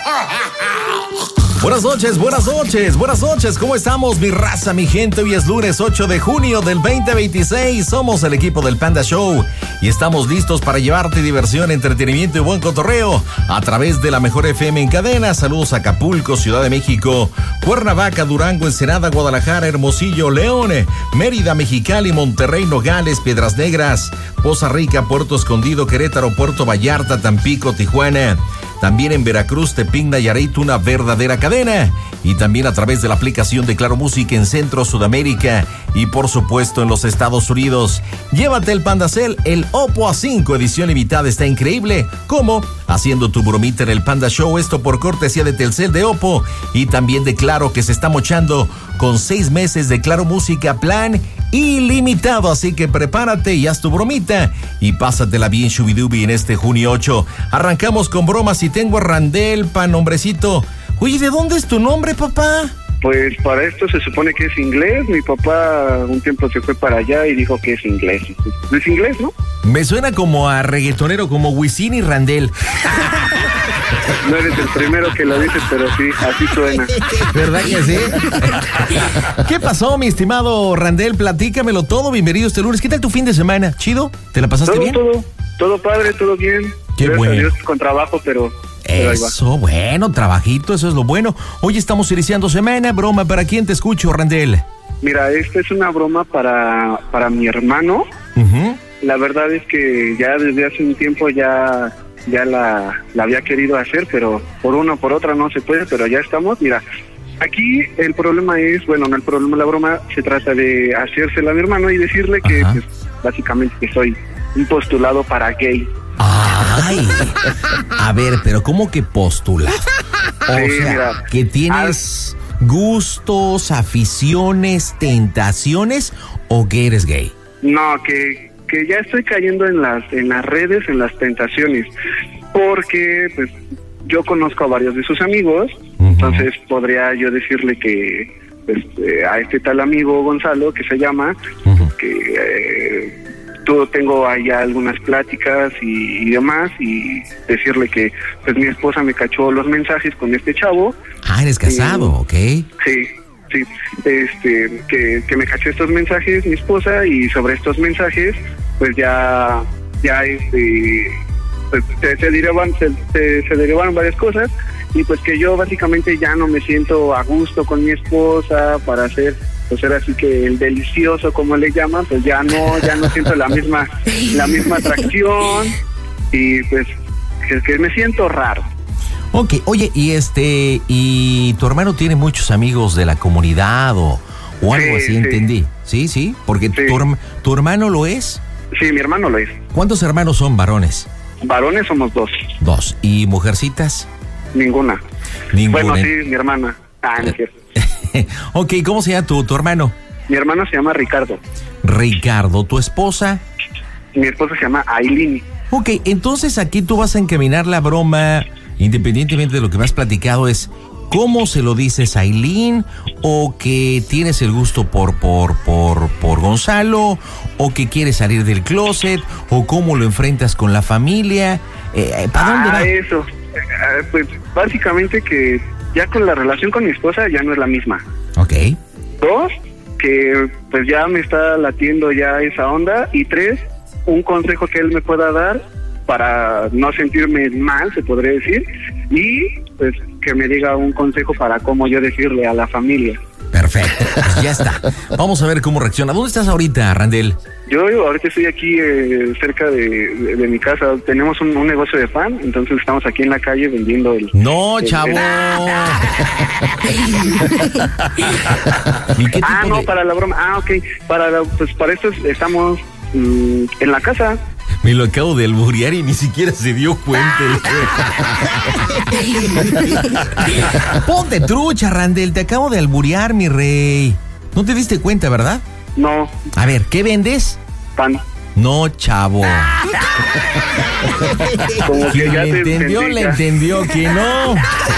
Buenas noches, ¿cómo estamos, mi raza, mi gente? Hoy es lunes 8 de junio del 2026, somos el equipo del Panda Show y estamos listos para llevarte diversión, entretenimiento y buen cotorreo a través de la mejor FM en cadena. Saludos a Acapulco, Ciudad de México, Cuernavaca, Durango, Ensenada, Guadalajara, Hermosillo, León, Mérida, Mexicali, Monterrey, Nogales, Piedras Negras, Poza Rica, Puerto Escondido, Querétaro, Puerto Vallarta, Tampico, Tijuana. También en Veracruz, Tepic, Nayarit, una verdadera cadena. Y también a través de la aplicación de Claro Música en Centro, Sudamérica y por supuesto en los Estados Unidos. Llévate el Pandacel, el Oppo A5 edición limitada, está increíble. ¿Cómo? Haciendo tu bromita en el Panda Show, esto por cortesía de Telcel, de Oppo y también de Claro, que se está mochando con 6 meses de Claro Música plan ilimitado, así que prepárate y haz tu bromita y pásatela bien shubidubi en este junio 8. Arrancamos con bromas y tengo a Randel, hombrecito. Oye, ¿de dónde es tu nombre, papá? Pues para esto se supone que es inglés. Mi papá un tiempo se fue para allá y dijo que es inglés. ¿Es inglés, no? Me suena como a reggaetonero, como Wisin y Randel. No eres el primero que lo dices, pero sí, así suena. ¿Verdad que sí? ¿Qué pasó, mi estimado Randel? Platícamelo todo. Bienvenido este lunes. ¿Qué tal tu fin de semana? ¿Chido? ¿Te la pasaste bien? Todo padre, todo bien. Qué Gracias bueno. a Dios, con trabajo, pero eso, bueno, trabajito, eso es lo bueno. Hoy estamos iniciando semana. Broma, ¿para quién te escucho, Randel? Mira, esta es una broma para mi hermano. Uh-huh. La verdad es que ya desde hace un tiempo ya la había querido hacer, pero por una o por otra no se puede, pero ya estamos. Mira, aquí el problema es, bueno, no el problema, la broma se trata de hacérsela a mi hermano y decirle que pues, básicamente que soy un postulado para gay. Ay, a ver, pero ¿cómo que postulado? O sea, mira, que tienes gustos, aficiones, tentaciones o que eres gay. No, que ya estoy cayendo en las redes, en las tentaciones, porque pues yo conozco a varios de sus amigos, entonces podría yo decirle que pues, a este tal amigo Gonzalo, que se llama, que tengo allá algunas pláticas y demás, y decirle que pues mi esposa me cachó los mensajes con este chavo. Ah, eres casado, ¿ok? Sí, que me cachó estos mensajes mi esposa, y sobre estos mensajes pues ya pues, se derivaron varias cosas, y pues que yo básicamente ya no me siento a gusto con mi esposa para hacer, pues era así que el delicioso, como le llaman, pues ya no siento la misma atracción, y pues que me siento raro. Ok, oye, y tu hermano tiene muchos amigos de la comunidad o algo así, entendí. Sí, porque sí. ¿Tu hermano lo es? Sí, mi hermano lo es. ¿Cuántos hermanos son varones? Varones somos 2. 2. ¿Y mujercitas? Ninguna. Bueno, sí, mi hermana. No es cierto. Ok, ¿cómo se llama tu hermano? Mi hermano se llama Ricardo. Ricardo, ¿tu esposa? Mi esposa se llama Aileen. Ok, entonces aquí tú vas a encaminar la broma, independientemente de lo que me has platicado, es ¿cómo se lo dices a Aileen? ¿O que tienes el gusto por Gonzalo? ¿O que quieres salir del closet? ¿O cómo lo enfrentas con la familia? ¿Para dónde va? Eso. Pues básicamente que ya con la relación con mi esposa ya no es la misma. Ok. 2, que pues ya me está latiendo ya esa onda. Y 3, un consejo que él me pueda dar para no sentirme mal, se podría decir. Y pues que me diga un consejo para cómo yo decirle a la familia. Perfecto, pues ya está. Vamos a ver cómo reacciona. ¿Dónde estás ahorita, Randel? Yo ahorita estoy aquí cerca de mi casa. Tenemos un negocio de pan, entonces estamos aquí en la calle vendiendo el... ¡No, chavo! ¿Y qué tipo no, para la broma. Ok. Para esto estamos en la casa. Me lo acabo de alburear y ni siquiera se dio cuenta. Ponte trucha, Randel, te acabo de alburear, mi rey. No te diste cuenta, ¿verdad? No. A ver, ¿qué vendes? Pan. No, chavo. Como que ya te entendió, entendí, le ya. entendió, que no.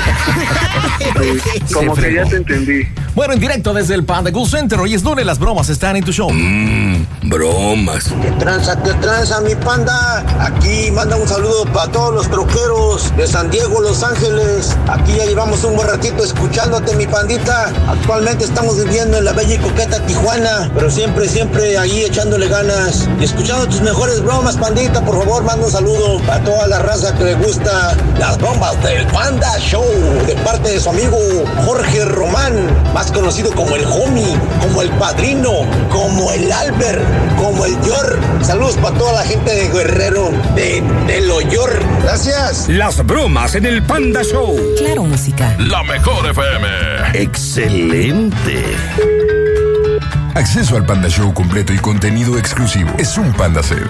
Como Se que ya fregó. te entendí. Bueno, en directo desde el Panda Cool Center. Hoy es lunes, las bromas están en tu show. Bromas. ¿Qué tranza, mi panda? Aquí manda un saludo para todos los troqueros de San Diego, Los Ángeles. Aquí ya llevamos un buen ratito escuchándote, mi pandita. Actualmente estamos viviendo en la bella y coqueta Tijuana, pero siempre ahí echándole ganas. Y escuchando tus mejores bromas, pandita. Por favor, manda un saludo a toda la raza que le gusta las bromas del Panda Show. De parte de su amigo Jorge Román, más conocido como el Homie, como el Padrino, como el Albert, como el Yor. Saludos para toda la gente de Guerrero, de Lo Yor. Gracias. Las bromas en el Panda Show. Claro, música. La mejor FM. Excelente. Acceso al Panda Show completo y contenido exclusivo. Es un Panda Cell.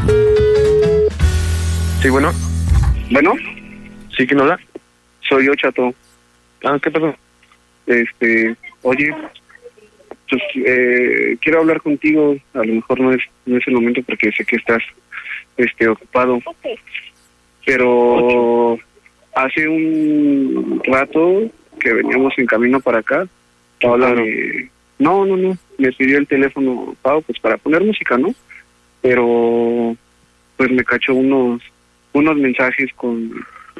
Sí, bueno. Bueno, ¿Sí, quién habla? soy yo, Chato. ¿Qué pasó? Oye, pues quiero hablar contigo. A lo mejor no es el momento porque sé que estás ocupado. Pero hace un rato que veníamos en camino para acá, Paola me pidió el teléfono, Pau, pues para poner música, ¿no? Pero pues me cachó unos mensajes con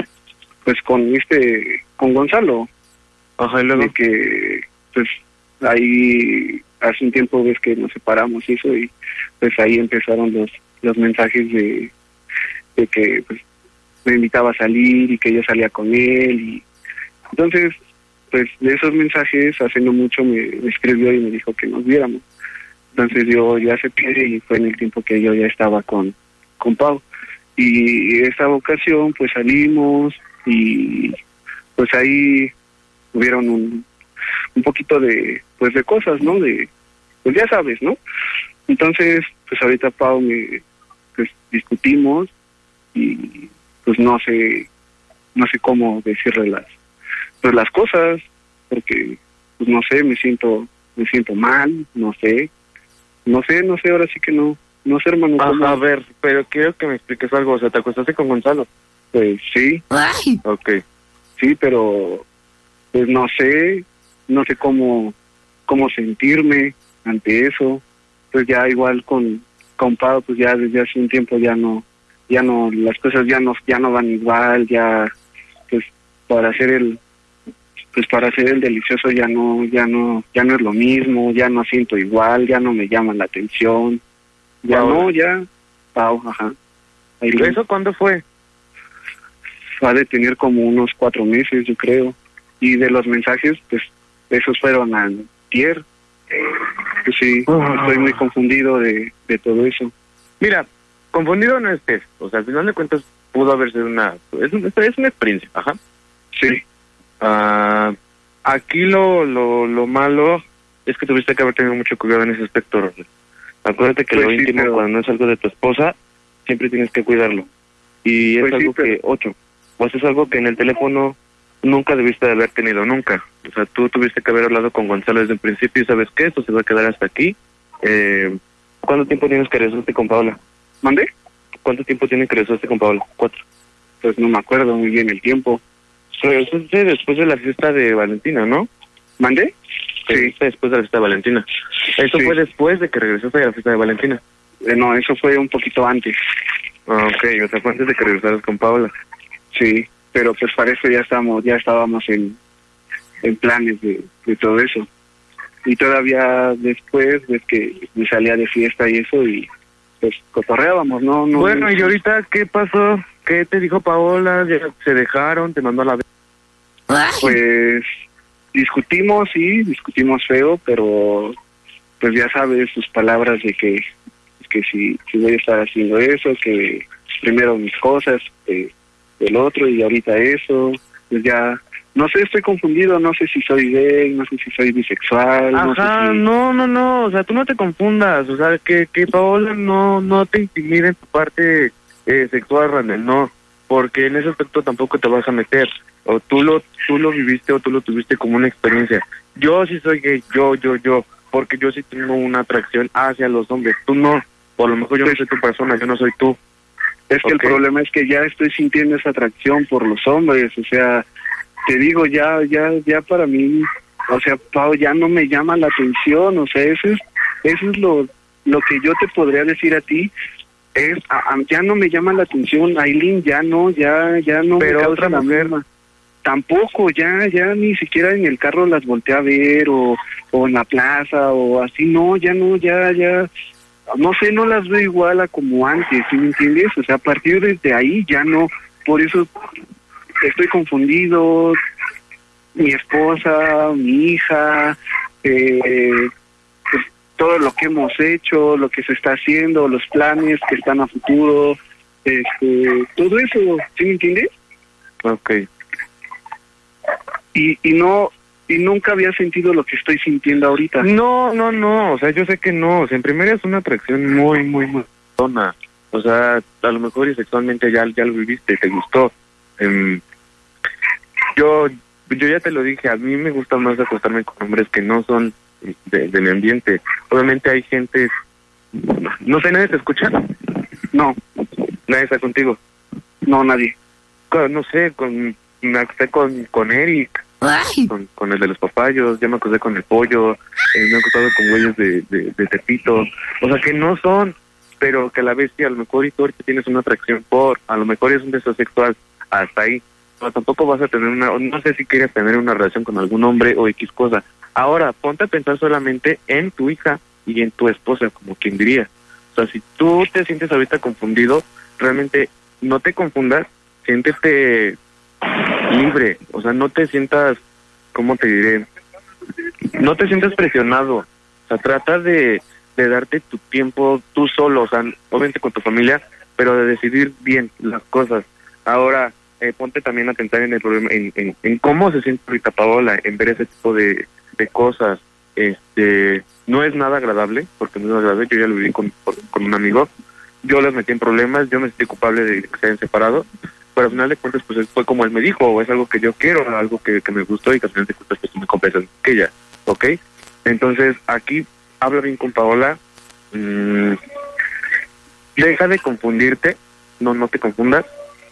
Gonzalo. Ajá, y luego. De que pues ahí hace un tiempo ves que nos separamos y eso, y pues ahí empezaron los mensajes de que pues me invitaba a salir y que yo salía con él, y entonces pues de esos mensajes hace no mucho me escribió y me dijo que nos viéramos. Entonces yo acepté y fue en el tiempo que yo ya estaba con Pau, y esta ocasión pues salimos y pues ahí hubieron un poquito de cosas, ¿no? Pues ya sabes, ¿no? Entonces, pues ahorita Pau pues discutimos y pues no sé cómo decirle las cosas, porque pues no sé, me siento mal, no sé, ahora sí que no sé, hermano. Ajá, a ver, pero quiero que me expliques algo. O sea, ¿te acostaste con Gonzalo? Pues sí. Ay. Ok. Sí, pero pues no sé cómo sentirme ante eso. Pues ya igual con Pau, pues ya desde hace un tiempo ya no, las cosas ya no van igual, ya pues para hacer el delicioso ya no es lo mismo, ya no siento igual, ya no me llaman la atención, Pau, ajá. Ahí ¿Eso cuándo fue? ha de tener como unos 4 meses, yo creo. Y de los mensajes, pues, esos fueron antier. Pues sí, estoy muy confundido de todo eso. Mira, confundido no estés. O sea, al final de cuentas pudo haber sido es una experiencia, ajá. Sí. Aquí lo malo es que tuviste que haber tenido mucho cuidado en ese aspecto, Ronald. Acuérdate que Pues lo sí, íntimo, pero cuando no es algo de tu esposa, siempre tienes que cuidarlo. Y es Pues sí, algo que, pues es algo que en el teléfono nunca debiste de haber tenido, nunca. O sea, tú tuviste que haber hablado con Gonzalo desde el principio y ¿sabes qué? Esto se va a quedar hasta aquí. ¿Cuánto tiempo tienes que regresaste con Paola? ¿Mandé? ¿Cuánto tiempo tienes que regresaste con Paola? 4. Pues no me acuerdo muy bien el tiempo. Regresaste después de la fiesta de Valentina, ¿no? ¿Mandé? Sí. Regresaste después de la fiesta de Valentina. Eso Sí. fue después de que regresaste a la fiesta de Valentina. No, eso fue un poquito antes. Ok, o sea, fue antes de que regresaras con Paola. Sí, pero pues para eso ya estábamos en planes de todo eso. Y todavía después de que me salía de fiesta y eso, y pues cotorreábamos, ¿no? Bueno, ¿y ahorita qué pasó? ¿Qué te dijo Paola? ¿Ya se dejaron? ¿Te mandó a la vez? Pues discutimos feo, pero pues ya sabes sus palabras de que si voy a estar haciendo eso, que primero mis cosas, el otro, y ahorita eso, pues ya, no sé, estoy confundido, no sé si soy gay, no sé si soy bisexual. Ajá, no sé si... no, o sea, tú no te confundas, o sea, que Paola no te intimide en tu parte sexual, Randall, no, porque en ese aspecto tampoco te vas a meter, o tú lo viviste o tú lo tuviste como una experiencia. Yo sí soy gay, yo, porque yo sí tengo una atracción hacia los hombres, tú no, por lo mejor yo no soy tu persona, yo no soy tú. Es que el problema es que ya estoy sintiendo esa atracción por los hombres, o sea, te digo, ya para mí, o sea, Pau, ya no me llama la atención, o sea, eso es lo que yo te podría decir a ti, ya no me llama la atención, Aileen, ya no pero me otra causa mujer la misma. Tampoco, ya ni siquiera en el carro las volteé a ver, o en la plaza, o así, no, ya, no sé, no las veo igual a como antes, ¿sí me entiendes? O sea, a partir de ahí ya no, por eso estoy confundido, mi esposa, mi hija, pues, todo lo que hemos hecho, lo que se está haciendo, los planes que están a futuro, todo eso, ¿sí me entiendes? Okay. Y nunca había sentido lo que estoy sintiendo ahorita. No, o sea, yo sé que no, o sea, en primera es una atracción muy, muy, muy zona, o sea, a lo mejor y sexualmente ya lo viviste, te gustó. Yo ya te lo dije, a mí me gusta más acostarme con hombres que no son de mi ambiente. Obviamente hay gente, no sé, ¿nadie te escucha? No. ¿Nadie está contigo? No, nadie. No sé, me acosté con Eric, con el de los papayos, ya me acosté con el pollo, me he acostado con güeyes de Tepito, o sea que no son, pero que a la vez sí, a lo mejor y tú ahorita tienes una atracción a lo mejor es un deseo sexual, hasta ahí, pero tampoco vas a tener no sé si quieres tener una relación con algún hombre o X cosa. Ahora, ponte a pensar solamente en tu hija y en tu esposa, como quien diría. O sea, si tú te sientes ahorita confundido, realmente no te confundas, siéntete libre, o sea, no te sientas, ¿cómo te diré? No te sientas presionado, o sea, trata de darte tu tiempo tú solo, o sea, obviamente con tu familia, pero de decidir bien las cosas. Ahora, ponte también a pensar en el problema, en cómo se siente ahorita Paola, en ver ese tipo de cosas. No es nada agradable, porque no es agradable, yo ya lo viví con un amigo, yo les metí en problemas, yo me sentí culpable de que se hayan separado, pero al final de cuentas pues fue como él me dijo, o es algo que yo quiero, algo que me gustó y que al final de cuentas pues me compensas que ella, ¿ok? Entonces aquí habla bien con Paola, deja de confundirte, no te confundas,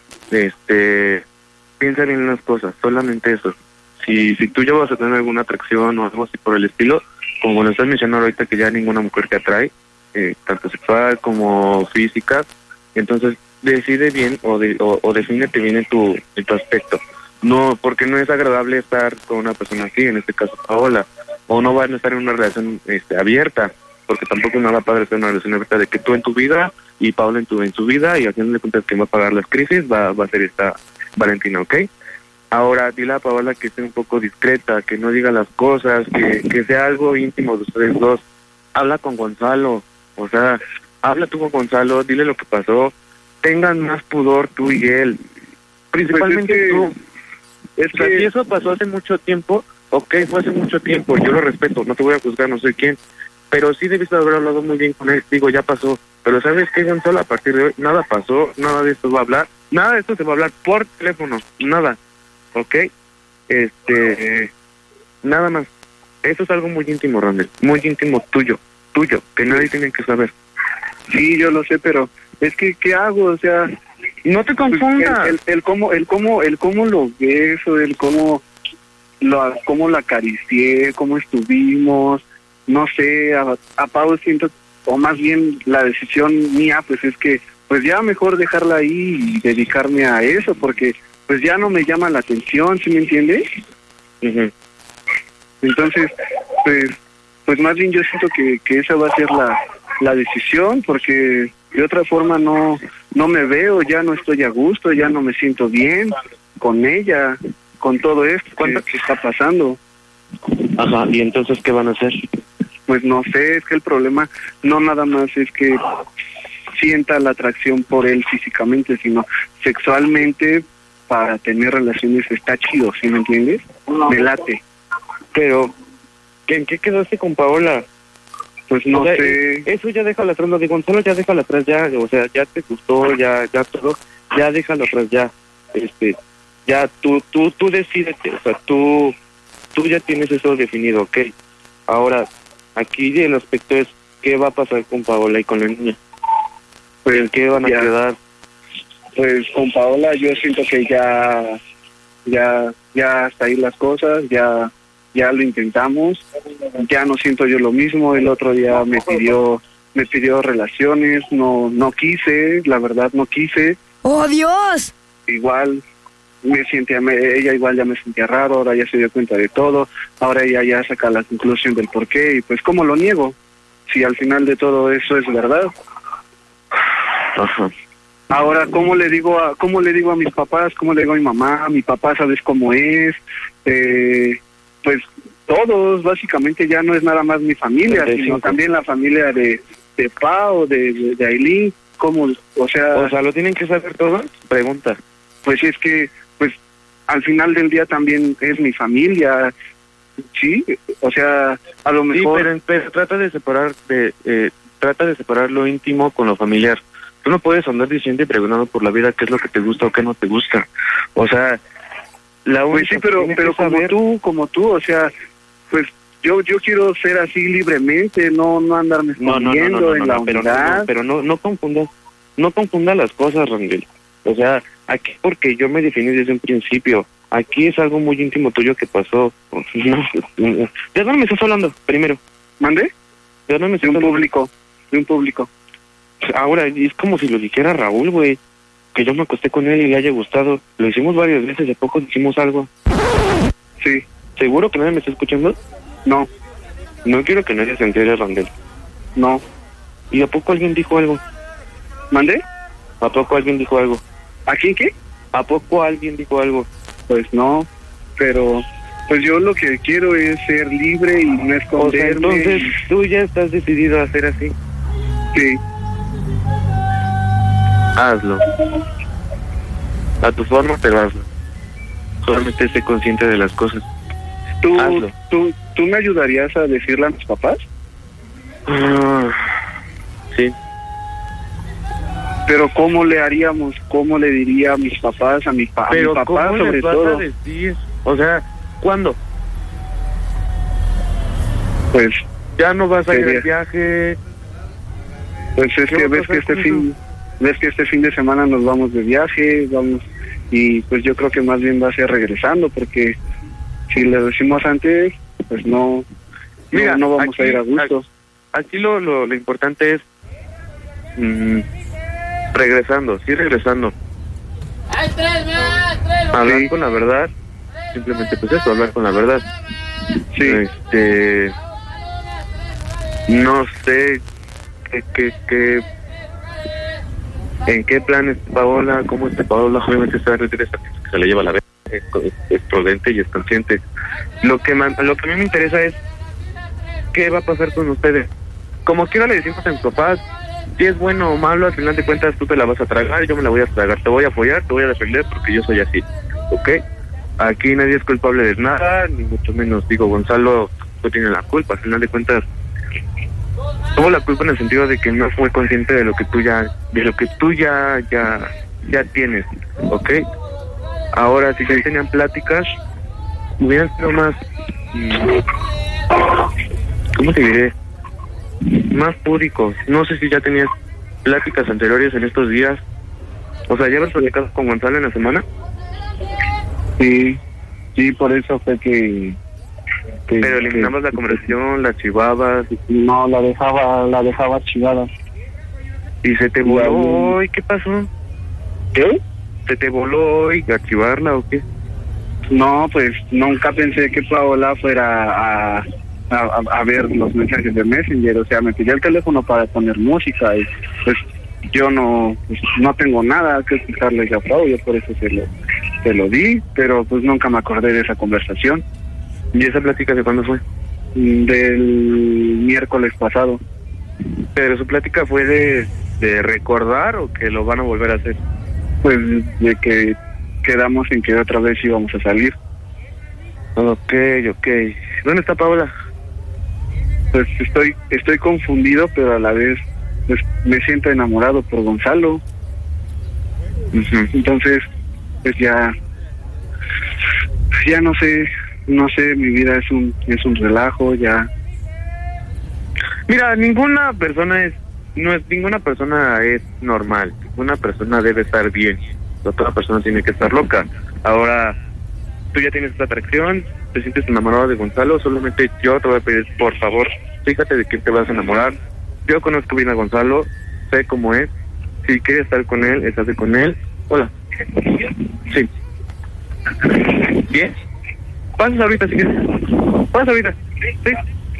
piensa bien en las cosas, solamente eso. Si tú ya vas a tener alguna atracción o algo así por el estilo, como lo estás mencionando ahorita que ya ninguna mujer te atrae, tanto sexual como física, entonces decide bien o defínete bien en tu aspecto. No, porque no es agradable estar con una persona así, en este caso Paola, o no van a estar en una relación abierta, porque tampoco es nada padre estar en una relación abierta de que tú en tu vida y Paola en su vida, y al final de cuentas quien va a pagar las crisis va a ser esta Valentina, ¿ok? Ahora, dile a Paola que esté un poco discreta, que no diga las cosas, que sea algo íntimo de ustedes dos. Habla con Gonzalo, o sea, habla tú con Gonzalo, dile lo que pasó, tengan más pudor tú y él, principalmente pues tú. Si eso pasó hace mucho tiempo, ok, fue hace mucho tiempo, yo lo respeto, no te voy a juzgar, no soy quién, pero sí debiste haber hablado muy bien con él, digo, ya pasó, pero ¿sabes qué, Gonzalo? A partir de hoy, nada pasó, nada de esto va a hablar, nada de esto se va a hablar por teléfono, nada. ¿Ok? Nada más. Eso es algo muy íntimo, Randall. Muy íntimo tuyo, que nadie tiene que saber. Sí, yo lo sé, pero es que, ¿qué hago? O sea, no te confundas. El cómo lo beso, el cómo lo acaricié, cómo estuvimos, no sé, a Pau siento, o más bien la decisión mía, pues es que, pues ya mejor dejarla ahí y dedicarme a eso, porque pues ya no me llama la atención, ¿sí me entiendes? Uh-huh. Entonces, pues más bien yo siento que esa va a ser la decisión, porque de otra forma no me veo, ya no estoy a gusto, ya no me siento bien con ella, con todo esto que está pasando. Ajá, ¿y entonces qué van a hacer? Pues no sé, es que el problema no nada más es que sienta la atracción por él físicamente, sino sexualmente. Para tener relaciones está chido, ¿sí me entiendes? Me late. Pero, ¿en qué quedaste con Paola? Pues no sé. Eso ya déjalo atrás, lo de Gonzalo ya déjalo atrás ya, o sea, ya te gustó, ya todo, ya déjalo atrás ya. Ya tú decídete, o sea, tú ya tienes eso definido, ¿ok? Ahora, aquí el aspecto es, ¿qué va a pasar con Paola y con la niña? Pues, ¿en qué van a quedar? Pues con Paola yo siento que ya hasta ahí las cosas, ya lo intentamos, ya no siento yo lo mismo. El otro día me pidió relaciones, no quise, la verdad no quise. ¡Oh, Dios! Igual ella igual ya me sentía raro, ahora ya se dio cuenta de todo, ahora ella ya saca la conclusión del por qué, y pues ¿cómo lo niego? Si al final de todo eso es verdad. Ajá. Ahora, ¿cómo le digo a mis papás? ¿Cómo le digo a mi mamá? Mi papá, ¿sabes cómo es? Pues todos, básicamente ya no es nada más mi familia, sino también la familia de Pao, de Ailín. ¿Cómo? O sea, ¿lo tienen que saber todos? Pregunta. Pues es que, pues, al final del día también es mi familia, ¿sí? O sea, a lo mejor... Sí, pero trata de separar lo íntimo con lo familiar. Tú no puedes andar diciendo y preguntando por la vida qué es lo que te gusta o qué no te gusta. O sea, pues sí, pero como tú, o sea, pues yo quiero ser así libremente, no andarme escondiendo en la unidad. Pero no confundas las cosas, Rangel. O sea, aquí porque yo me definí desde un principio. Aquí es algo muy íntimo tuyo que pasó. ¿De dónde me estás hablando primero? ¿Mande? ¿De dónde me estás hablando? De un público. Ahora, es como si lo dijera Raúl, güey. Que yo me acosté con él y le haya gustado. Lo hicimos varias veces, de poco hicimos algo. Sí. ¿Seguro que nadie me está escuchando? No. No quiero que nadie se entere, Rangel. No. ¿Y a poco alguien dijo algo? ¿Mande? ¿A poco alguien dijo algo? ¿A quién qué? ¿A poco alguien dijo algo? Pues no, pero pues yo lo que quiero es ser libre y no esconderme. O sea, entonces tú ya estás decidido a hacer así. Sí. Hazlo. A tu forma, pero hazlo. Solamente sé consciente de las cosas. Hazlo. ¿Tú me ayudarías a decirle a mis papás? Sí. Pero ¿cómo le haríamos? ¿Cómo le diría a mis papás, a mi papá sobre todo? A decir? O sea, ¿cuándo? Pues ya no vas a ir de viaje. Pues es que ves que este fin de semana nos vamos de viaje, y pues yo creo que más bien va a ser regresando, porque si le decimos antes, pues no vamos a ir a gusto. Aquí lo importante es regresando. Hablar con la verdad, simplemente pues eso, hablar con la verdad. Sí. No sé en qué plan es Paola, cómo está Paola. Obviamente está que se le lleva la vez, es prudente y es consciente. Lo que a mí me interesa es qué va a pasar con ustedes. Como quiera le decimos a mis papás, si es bueno o malo, al final de cuentas tú te la vas a tragar, yo me la voy a tragar, te voy a apoyar, te voy a defender porque yo soy así, ¿ok? Aquí nadie es culpable de nada, ni mucho menos, Gonzalo no tiene la culpa, al final de cuentas tuvo la culpa en el sentido de que no fue consciente de lo que tú ya tienes, ¿ok? Ahora, si ya tenían pláticas, hubieran sido más, ¿cómo te diré? Más púdicos. No sé si ya tenías pláticas anteriores en estos días. O sea, ¿ya habías platicado con Gonzalo en la semana? Sí, por eso fue que pero eliminabas la conversación, la archivabas. No, la dejaba archivada. ¿Y se te voló? ¿Y qué pasó? ¿Qué? ¿Se te voló y archivarla o qué? No, pues nunca pensé que Paola fuera a ver los mensajes de Messenger. O sea, me pidió el teléfono para poner música y pues yo no tengo nada que explicarle a Pau, yo por eso se lo di, pero pues nunca me acordé de esa conversación. ¿Y esa plática de cuándo fue? Del miércoles pasado. ¿Pero su plática fue de recordar o que lo van a volver a hacer? Pues de que quedamos en que otra vez íbamos a salir. Ok. ¿Dónde está Paola? Pues estoy confundido, pero a la vez pues me siento enamorado por Gonzalo. Uh-huh. Entonces pues ya no sé, mi vida es un relajo ya. Mira, ninguna persona es normal. una persona debe estar bien, la otra persona tiene que estar loca. Ahora, tú ya tienes esta atracción, te sientes enamorado de Gonzalo, solamente yo te voy a pedir, por favor, fíjate de quién te vas a enamorar. Yo conozco bien a Gonzalo, sé cómo es. Si quieres estar con él, estate con él. Hola. Sí. ¿Bien? Pasas ahorita si quieres. Pasa ahorita. Sí.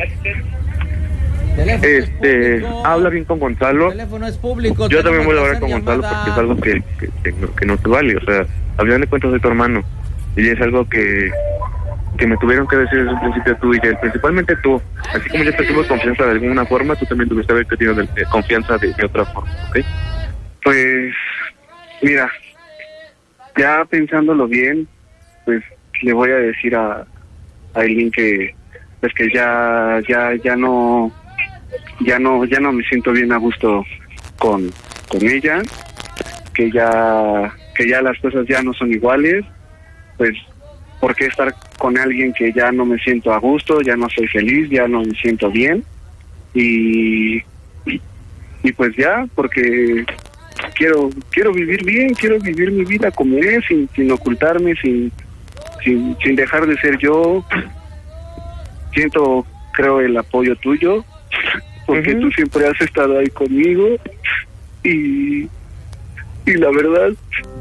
Habla bien con Gonzalo. El teléfono es público. Yo también voy a hablar con Gonzalo porque es algo que no te vale. O sea, al final de cuentas soy tu hermano. Y es algo que me tuvieron que decir desde un principio tú y él, principalmente tú. Así como yo te tuve confianza de alguna forma, tú también tuviste que haber tenido confianza de otra forma, ¿ok? Pues, mira, ya pensándolo bien, pues le voy a decir a Aileen que pues que ya no me siento bien a gusto con ella, que ya las cosas ya no son iguales, pues ¿por qué estar con alguien que ya no me siento a gusto, ya no soy feliz, ya no me siento bien? Y pues ya, porque quiero vivir bien, quiero vivir mi vida como es, sin ocultarme, sin dejar de ser yo. Siento, creo, el apoyo tuyo, porque tú siempre has estado ahí conmigo y la verdad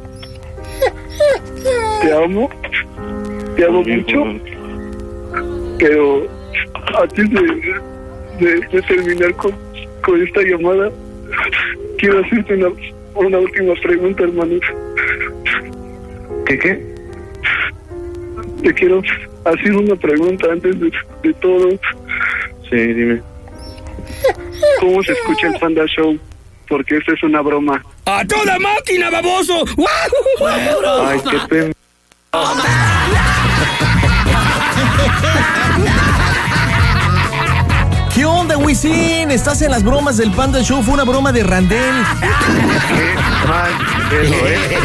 te amo mucho, pero antes de terminar con esta llamada, quiero hacerte una última pregunta, hermano. ¿Qué? Te quiero hacer una pregunta antes de todo. Sí, dime. ¿Cómo se escucha el Panda Show? Porque esta es una broma. ¡A toda máquina, baboso! Ay, qué pena. ¿Qué onda, Wisin? ¿Estás en las bromas del Panda Show? Fue una broma de Randel. Qué mal pedo,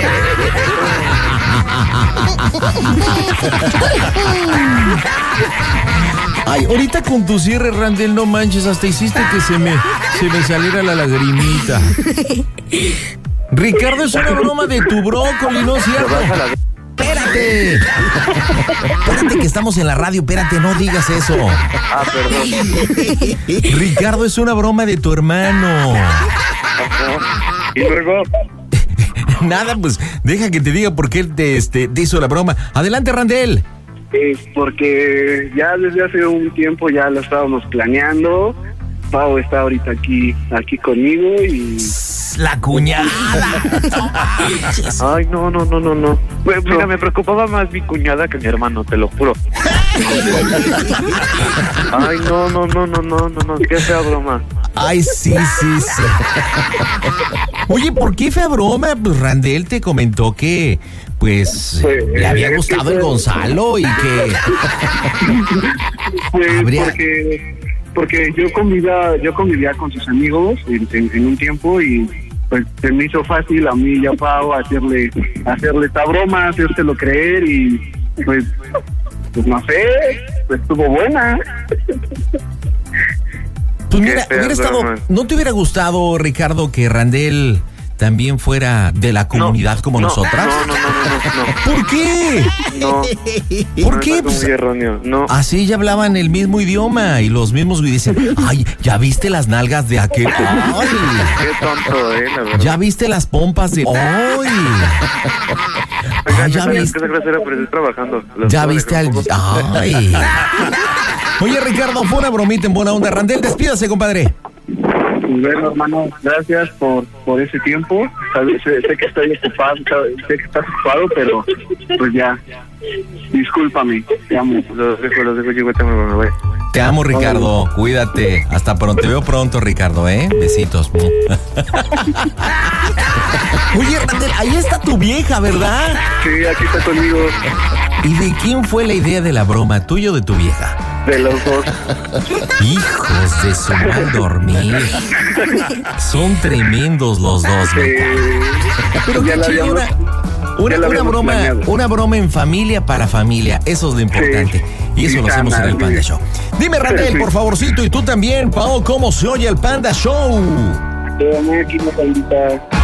Ay, ahorita con tu cierre, Randel, no manches, hasta hiciste que se me saliera la lagrimita. Ricardo, es una broma de tu brócoli, ¿no es cierto? Espérate. Espérate que estamos en la radio, espérate, no digas eso. Ah, perdón. Ricardo, es una broma de tu hermano. Y luego... Nada, pues deja que te diga por qué él te hizo la broma. Adelante, Randel. Porque ya desde hace un tiempo ya lo estábamos planeando. Pau está ahorita aquí conmigo y... La cuñada. Ay, no. Pues, mira, me preocupaba más mi cuñada que mi hermano, te lo juro. Ay, no, qué fea broma. Ay, sí. Oye, ¿por qué fue broma? Pues Randel te comentó que, pues, le había gustado el Gonzalo y que... Pues, porque yo convivía con sus amigos en un tiempo y pues se me hizo fácil a mí y a Pau hacerle esta broma, hacérselo creer y pues no sé, pues estuvo buena. Pues mira, ¿no te hubiera gustado, Ricardo, que Randel también fuera de la comunidad como nosotras? No. ¿Por qué? No. ¿Por qué? Pues, muy erróneo, no. Así ya hablaban el mismo idioma y los mismos y dicen, ay, ¿ya viste las nalgas de aquel? Ay, qué tonto, la verdad. ¿Ya viste las pompas de ay? Oiga, ¿Ya viste? Que esa grosera, pero estoy trabajando. ¿Ya viste al...? Ay. Oye, Ricardo, fue una bromita en buena onda. Randel, despídase, compadre. Bueno, hermano, gracias por ese tiempo. Sé que estoy ocupado, sé que estás ocupado, pero pues ya, discúlpame, te amo. Los dejo, llévateme, me voy. Te amo, Ricardo, cuídate. Hasta pronto, te veo pronto, Ricardo, Besitos. Oye, Randel, ahí está tu vieja, ¿verdad? Sí, aquí está conmigo. ¿Y de quién fue la idea de la broma, tuya o de tu vieja? De los dos. Hijos de su mal dormir. Son tremendos los dos, Pero qué chido, una broma en familia para familia. Eso es lo importante. Sí, y eso lo hacemos en el Panda Show. Dime, Randel, por favorcito, y tú también, Pau, ¿cómo se oye el Panda Show? Aquí, Pandita.